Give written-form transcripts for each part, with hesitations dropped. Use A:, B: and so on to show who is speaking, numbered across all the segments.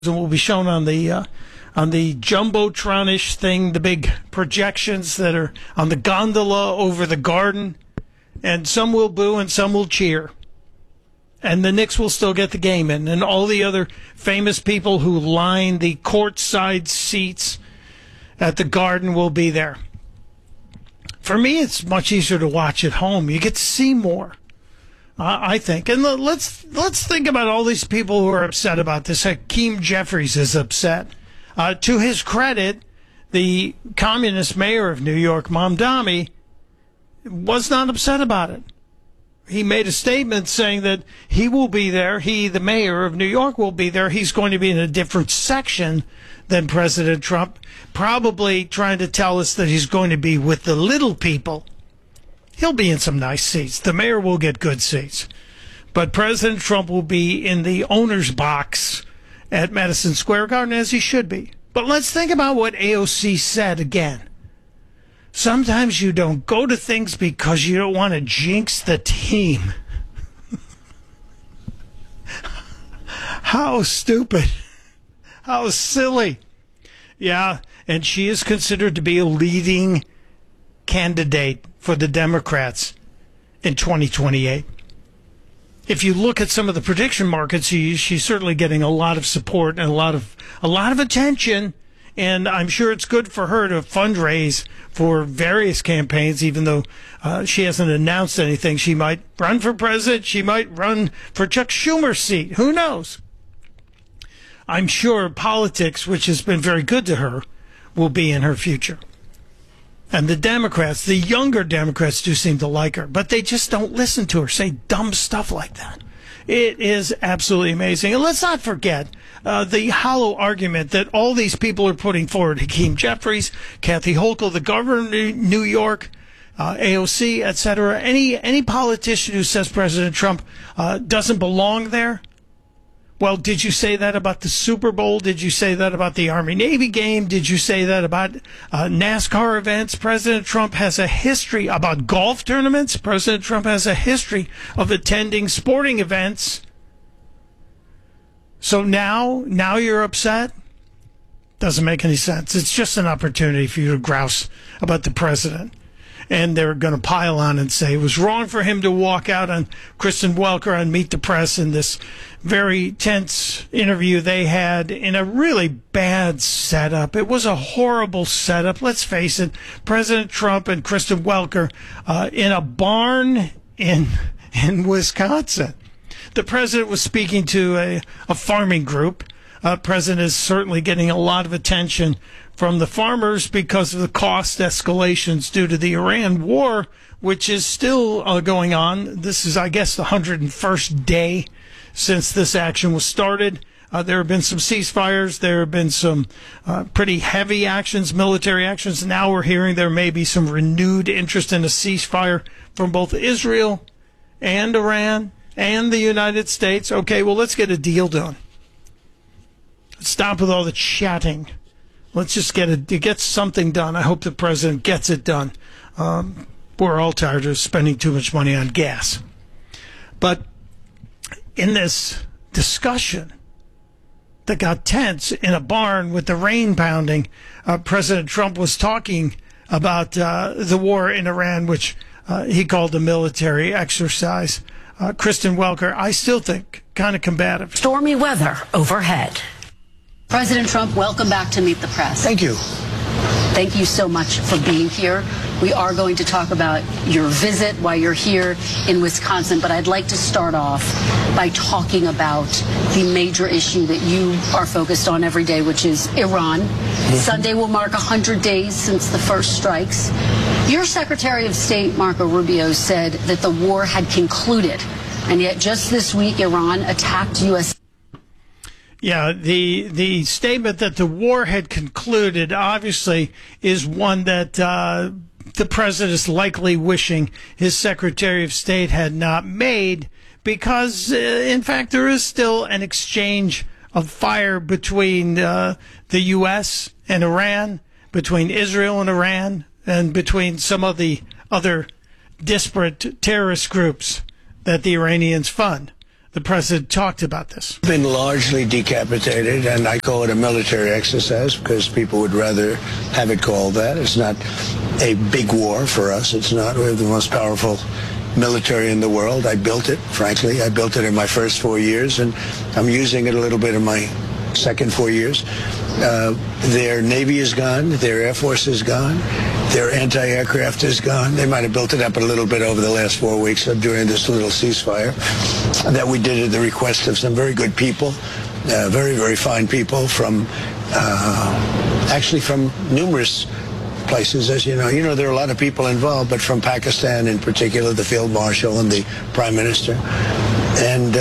A: will be shown on the Jumbotronish thing, the big projections that are on the gondola over the garden. And some will boo and some will cheer. And the Knicks will still get the game in. And all the other famous people who line the courtside seats at the Garden will be there. For me, it's much easier to watch at home. You get to see more, I think. And let's think about all these people who are upset about this. Hakeem Jeffries is upset. To his credit, the communist mayor of New York, Mamdani, was not upset about it. He made a statement saying that he will be there. He, the mayor of New York, will be there. He's going to be in a different section than President Trump, probably trying to tell us that he's going to be with the little people. He'll be in some nice seats. The mayor will get good seats. But President Trump will be in the owner's box at Madison Square Garden, as he should be. But let's think about what AOC said again. Sometimes you don't go to things because you don't want to jinx the team. How stupid. How silly. Yeah, and she is considered to be a leading candidate for the Democrats in 2028. If you look at some of the prediction markets, she's certainly getting a lot of support and a lot of attention. And I'm sure it's good for her to fundraise for various campaigns, even though she hasn't announced anything. She might run for president. She might run for Chuck Schumer's seat. Who knows? I'm sure politics, which has been very good to her, will be in her future. And the Democrats, the younger Democrats, do seem to like her, but they just don't listen to her say dumb stuff like that. It is absolutely amazing. And let's not forget the hollow argument that all these people are putting forward. Hakeem Jeffries, Kathy Hochul, the governor of New York, AOC, etc. Any politician who says President Trump doesn't belong there. Well, did you say that about the Super Bowl? Did you say that about the Army-Navy game? Did you say that about NASCAR events? President Trump has a history about golf tournaments. President Trump has a history of attending sporting events. So now you're upset? Doesn't make any sense. It's just an opportunity for you to grouse about the president. And they're going to pile on and say it was wrong for him to walk out on Kristen Welker on Meet the Press in this very tense interview they had in a really bad setup. It was a horrible setup. Let's face it. President Trump and Kristen Welker in a barn in Wisconsin. The president was speaking to a farming group. President is certainly getting a lot of attention from the farmers because of the cost escalations due to the Iran war, which is still going on. This is, I guess, the 101st day since this action was started. There have been some ceasefires. There have been some pretty heavy actions, military actions. Now we're hearing there may be some renewed interest in a ceasefire from both Israel and Iran and the United States. Okay, well, let's get a deal done. Stop with all the chatting. Let's just get something done. I hope the president gets it done. We're all tired of spending too much money on gas. But in this discussion that got tense in a barn with the rain pounding, President Trump was talking about the war in Iran, which he called a military exercise. Kristen Welker, I still think, kind of combative.
B: Stormy weather overhead.
C: President Trump, welcome back to Meet the Press.
D: Thank you.
C: Thank you so much for being here. We are going to talk about your visit while you're here in Wisconsin, but I'd like to start off by talking about the major issue that you are focused on every day, which is Iran. Sunday will mark 100 days since the first strikes. Your Secretary of State, Marco Rubio, said that the war had concluded, and yet just this week, Iran attacked U.S.
A: Yeah, the statement that the war had concluded obviously is one that the president is likely wishing his Secretary of State had not made because, in fact, there is still an exchange of fire between the U.S. and Iran, between Israel and Iran, and between some of the other disparate terrorist groups that the Iranians fund. the president talked about this.
D: Been largely decapitated, and I call it a military exercise because people would rather have it called that. It's not a big war for us. It's not. We have the most powerful military in the world. I built it, frankly. I built it in my first 4 years, and I'm using it a little bit in my second 4 years. Their Navy is gone. Their Air Force is gone. Their anti-aircraft is gone. They might have built it up a little bit over the last 4 weeks during this little ceasefire that we did at the request of some very good people, very, very fine people from, actually from numerous places. As you know, there are a lot of people involved, but from Pakistan in particular, the Field Marshal and the Prime Minister. And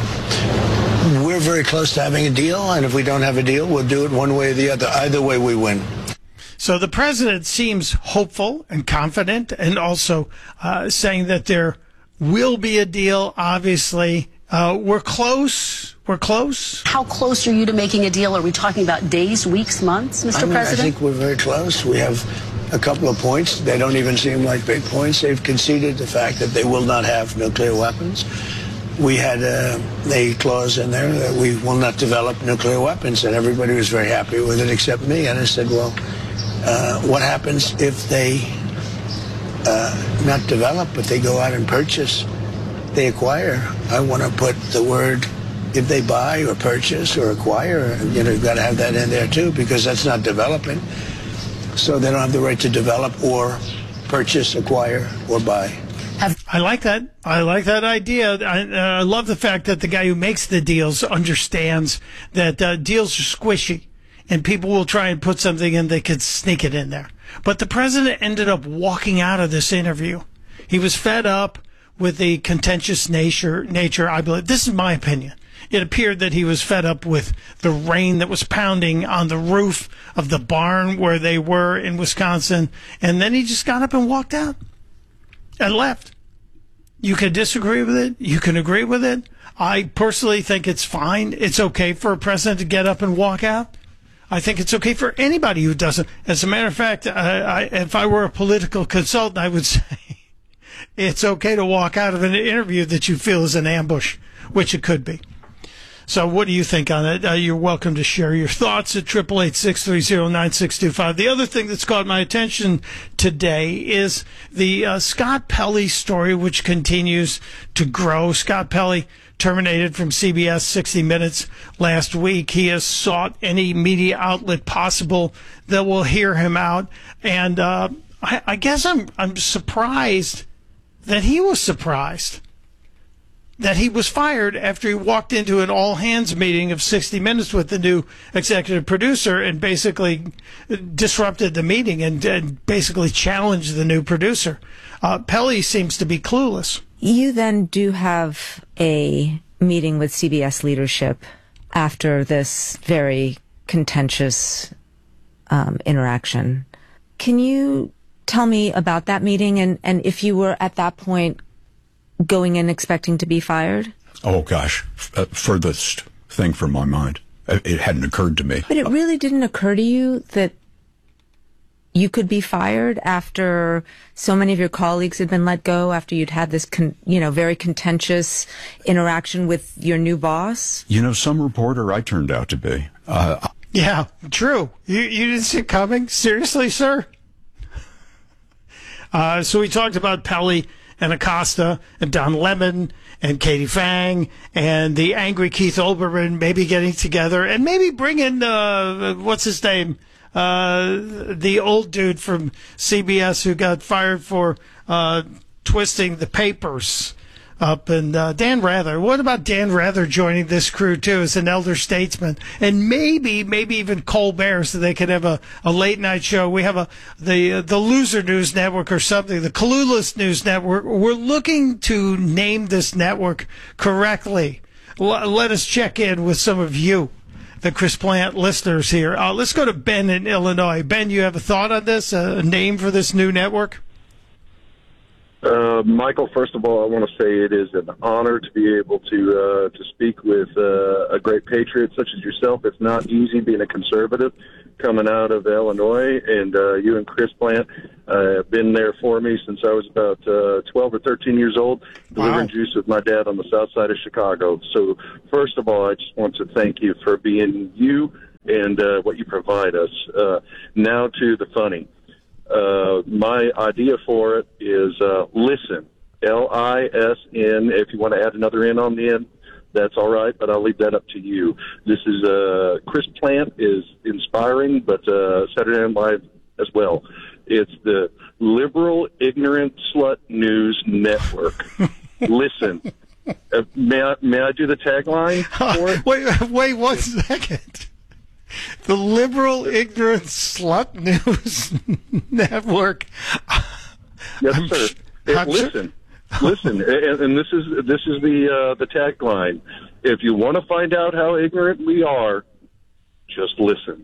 D: we're very close to having a deal, and if we don't have a deal, we'll do it one way or the other. Either way, we win.
A: So the president seems hopeful and confident, and also saying that there will be a deal. Obviously, we're close. We're close.
C: How close are you to making a deal? Are we talking about days, weeks, months, Mr. President?
D: I think we're very close. We have a couple of points. They don't even seem like big points. They've conceded the fact that they will not have nuclear weapons. We had a clause in there that we will not develop nuclear weapons, and everybody was very happy with it except me. And I said, well, what happens if they not develop, but they go out and purchase, they acquire? I want to put the word, if they buy or purchase or acquire, you've got to have that in there too, because that's not developing. So they don't have the right to develop or purchase, acquire, or buy.
A: I like that. I like that idea. I love the fact that the guy who makes the deals understands that deals are squishy, and people will try and put something in they could sneak it in there. But the president ended up walking out of this interview. He was fed up with the contentious nature, I believe. This is my opinion. It appeared that he was fed up with the rain that was pounding on the roof of the barn where they were in Wisconsin, and then he just got up and walked out and left. You can disagree with it. You can agree with it. I personally think it's fine. It's okay for a president to get up and walk out. I think it's okay for anybody who doesn't. As a matter of fact, if I were a political consultant, I would say it's okay to walk out of an interview that you feel is an ambush, which it could be. So what do you think on it? You're welcome to share your thoughts at 888-630-9625. The other thing that's caught my attention today is the Scott Pelley story, which continues to grow. Scott Pelley terminated from CBS 60 Minutes last week. He has sought any media outlet possible that will hear him out. And I guess I'm surprised that he was surprised that he was fired after he walked into an all-hands meeting of 60 Minutes with the new executive producer and basically disrupted the meeting and basically challenged the new producer. Pelley seems to be clueless.
E: You then do have a meeting with CBS leadership after this very contentious interaction. Can you tell me about that meeting and if you were at that point going in expecting to be fired?
F: Oh, gosh. Furthest thing from my mind. It hadn't occurred to me.
E: But it really didn't occur to you that you could be fired after so many of your colleagues had been let go, after you'd had this, very contentious interaction with your new boss?
F: Some reporter I turned out to be.
A: Yeah, true. You didn't see it coming? Seriously, sir? So we talked about Pelley and Acosta and Don Lemon and Katie Fang and the angry Keith Olbermann maybe getting together and maybe bring in, what's his name? The old dude from CBS who got fired for twisting the papers up. And Dan Rather. What about Dan Rather joining this crew, too, as an elder statesman? And maybe even Colbert, so they could have a late-night show. We have the Loser News Network or something, the Clueless News Network. We're looking to name this network correctly. Let us check in with some of you, the Chris Plant listeners here. Let's go to Ben in Illinois. Ben, you have a thought on this, a name for this new network?
G: Michael, first of all, I want to say it is an honor to be able to speak with a great patriot such as yourself. It's not easy being a conservative coming out of Illinois, and you and Chris Plant have been there for me since I was about 12 or 13 years old, delivering juice with my dad on the south side of Chicago. So, first of all, I just want to thank you for being you and what you provide us. Now to the funny. My idea for it is listen, L-I-S-N. If you want to add another N on the end, that's all right, but I'll leave that up to you. This is Chris Plant is inspiring, but Saturday Night Live as well. It's the Liberal Ignorant Slut News Network. Listen, may I do the tagline for it?
A: Wait 1 second. The Liberal Ignorant Slut News Network.
G: Yes, sir. Listen, and this is the tagline. If you want to find out how ignorant we are, just listen.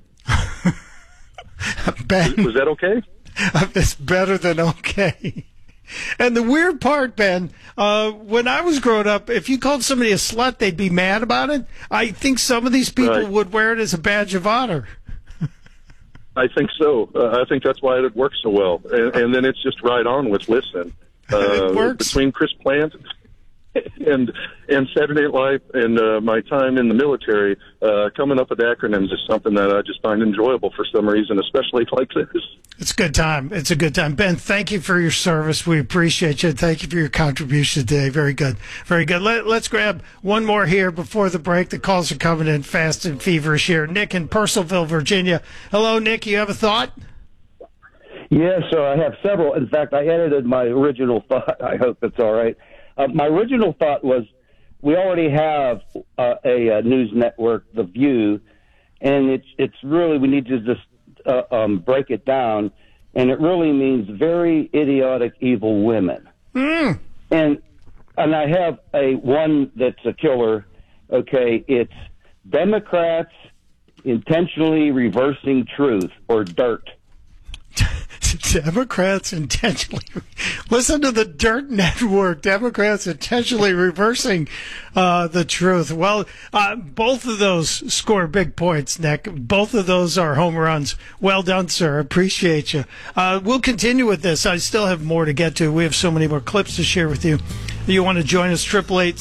A: Ben,
G: was that okay?
A: It's better than okay. And the weird part, Ben, when I was growing up, if you called somebody a slut, they'd be mad about it. I think some of these people would wear it as a badge of honor.
G: I think so. I think that's why it works so well. And then it's just right on with listen.
A: It works.
G: Between Chris Plant and Saturday Night Live and my time in the military, coming up with acronyms is something that I just find enjoyable for some reason, especially like this.
A: It's a good time. It's a good time. Ben, thank you for your service. We appreciate you. Thank you for your contribution today. Very good. Very good. Let's grab one more here before the break. The calls are coming in fast and feverish here. Nick in Purcellville, Virginia. Hello, Nick. You have a thought?
H: Yes, so I have several. In fact, I edited my original thought. I hope it's all right. My original thought was we already have a news network, The View, and it's really, we need to just break it down, and it really means very idiotic, evil women. And I have one that's a killer. Okay, it's Democrats intentionally reversing truth, or DIRT.
A: Democrats intentionally listen to the Dirt Network. Democrats intentionally reversing the truth. Well, both of those score big points, Nick. Both of those are home runs. Well done, sir. Appreciate you. We'll continue with this. I still have more to get to. We have so many more clips to share with you. You want to join us?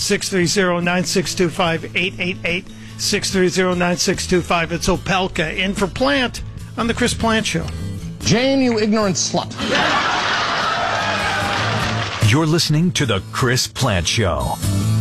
A: 888-630-9625. 888-630-9625. It's Opelka in for Plant on the Chris Plant Show.
I: Jane, you ignorant slut.
J: You're listening to The Chris Plant Show.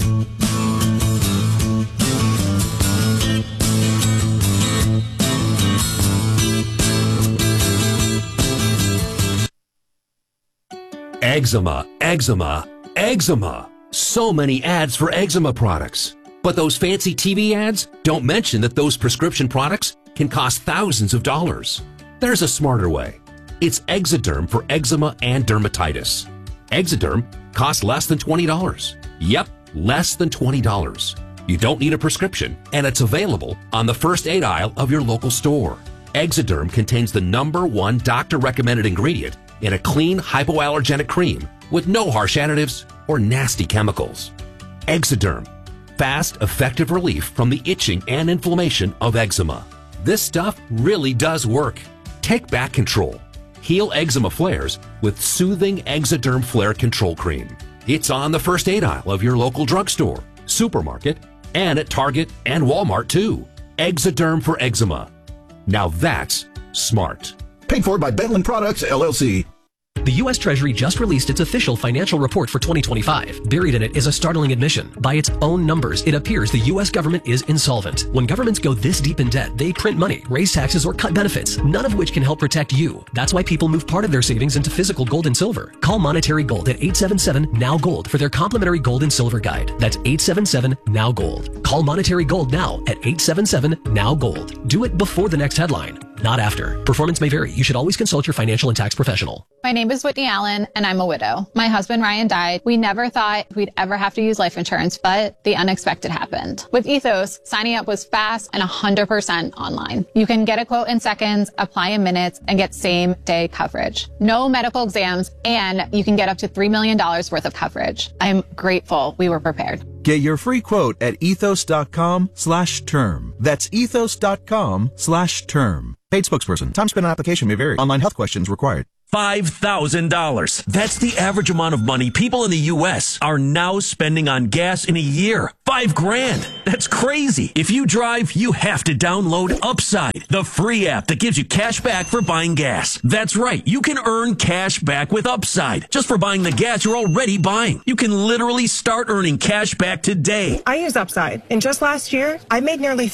K: Eczema, eczema, eczema. So many ads for eczema products. But those fancy TV ads don't mention that those prescription products can cost thousands of dollars. There's a smarter way. It's Exoderm for eczema and dermatitis. Exoderm costs less than $20. Yep, less than $20. You don't need a prescription, and it's available on the first aid aisle of your local store. Exoderm contains the #1 doctor-recommended ingredient in a clean, hypoallergenic cream with no harsh additives or nasty chemicals. Exoderm, fast, effective relief from the itching and inflammation of eczema. This stuff really does work. Take back control. Heal eczema flares with soothing Exoderm Flare Control Cream. It's on the first aid aisle of your local drugstore, supermarket, and at Target and Walmart too. Exoderm for eczema. Now that's smart.
L: Paid for by Bentland Products, LLC.
M: The U.S. Treasury just released its official financial report for 2025. Buried in it is a startling admission. By its own numbers, it appears the U.S. government is insolvent. When governments go this deep in debt, they print money, raise taxes, or cut benefits, none of which can help protect you. That's why people move part of their savings into physical gold and silver. Call Monetary Gold at 877-NOW-GOLD for their complimentary gold and silver guide. That's 877-NOW-GOLD. Call Monetary Gold now at 877-NOW-GOLD. Do it before the next headline. not after. Performance may vary. You should always consult your financial and tax professional.
N: My name is Whitney Allen, and I'm a widow. My husband, Ryan, died. We never thought we'd ever have to use life insurance, but the unexpected happened. With Ethos, signing up was fast and 100% online. You can get a quote in seconds, apply in minutes, and get same-day coverage. No medical exams, and you can get up to $3 million worth of coverage. I'm grateful we were prepared.
O: Get your free quote at ethos.com/term. That's ethos.com/term. Paid spokesperson. Time spent on application may vary. Online health questions required.
P: $5,000. That's the average amount of money people in the U.S. are now spending on gas in a year. $5,000. That's crazy. If you drive, you have to download Upside, the free app that gives you cash back for buying gas. That's right. You can earn cash back with Upside just for buying the gas you're already buying. You can literally start earning cash back today.
Q: I use Upside, and just last year, I made nearly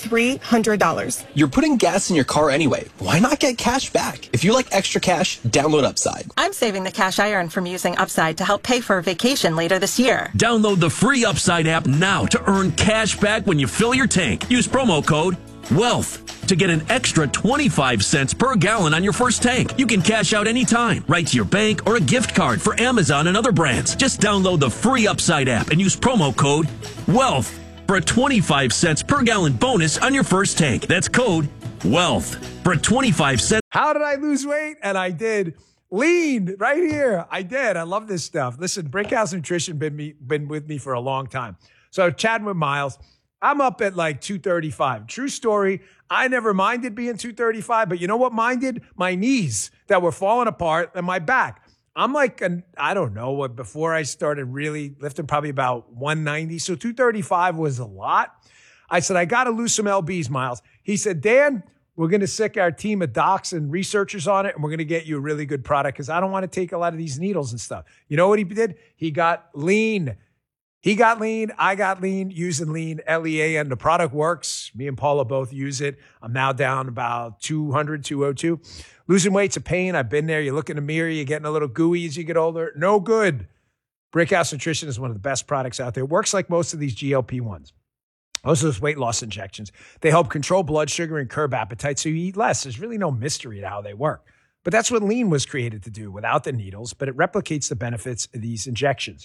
Q: $300.
R: You're putting gas in your car anyway. Why not get cash back? If you like extra cash, download Upside.
Q: I'm saving the cash I earn from using Upside to help pay for a vacation later this year.
P: Download the free Upside app now to earn cash back when you fill your tank. Use promo code WEALTH to get an extra 25 cents per gallon on your first tank. You can cash out anytime, right to your bank or a gift card for Amazon and other brands. Just download the free Upside app and use promo code WEALTH for a 25 cents per gallon bonus on your first tank. That's code WEALTH for a 25 cents.
S: How did I lose weight? And I did. Lean right here. I did. I love this stuff. Listen, Brickhouse Nutrition been with me for a long time. So chatting with Miles, I'm up at like 235. True story. I never minded being 235, but you know what minded? My knees that were falling apart and my back. I'm like, I don't know, before I started really lifting, probably about 190. So 235 was a lot. I said, I got to lose some LBs, Miles. He said, Dan, we're going to sick our team of docs and researchers on it, and we're going to get you a really good product because I don't want to take a lot of these needles and stuff. You know what he did? He got lean. He got lean. I got lean using lean, LEA, and the product works. Me and Paula both use it. I'm now down about 200, 202. Losing weight's a pain. I've been there. You look in the mirror, you're getting a little gooey as you get older. No good. Brickhouse Nutrition is one of the best products out there. It works like most of these GLP-1s. Most of those weight loss injections, they help control blood sugar and curb appetite so you eat less. There's really no mystery to how they work. But that's what lean was created to do without the needles, but it replicates the benefits of these injections.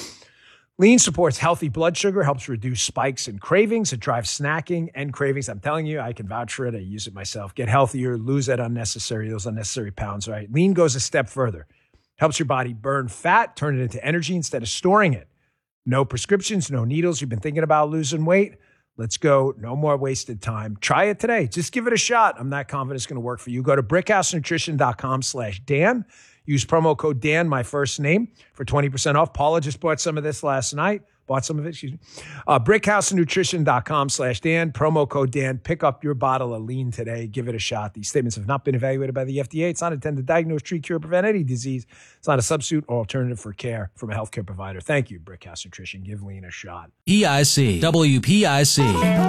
S: Lean supports healthy blood sugar, helps reduce spikes and cravings. It drives snacking and cravings. I'm telling you, I can vouch for it. I use it myself. Get healthier, lose those unnecessary pounds, right? Lean goes a step further. Helps your body burn fat, turn it into energy instead of storing it. No prescriptions, no needles. You've been thinking about losing weight? Let's go. No more wasted time. Try it today. Just give it a shot. I'm not confident it's going to work for you. Go to brickhousenutrition.com/Dan. Use promo code Dan, my first name, for 20% off. Paula just bought some of this last night. Brickhousenutrition.com/Dan. Promo code Dan. Pick up your bottle of lean today. Give it a shot. These statements have not been evaluated by the FDA. It's not intended to diagnose, treat, cure, prevent any disease. It's not a substitute or alternative for care from a healthcare provider. Thank you, Brickhouse Nutrition. Give lean a shot.
T: EIC, WPIC.